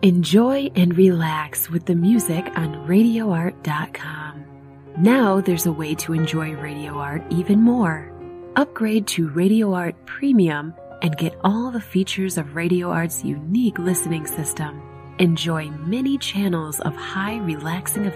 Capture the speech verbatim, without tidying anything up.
Enjoy and relax with the music on radio art dot com. Now there's a way to enjoy Radio Art even more. Upgrade to Radio Art Premium and get all the features of Radio Art's unique listening system. Enjoy many channels of high relaxing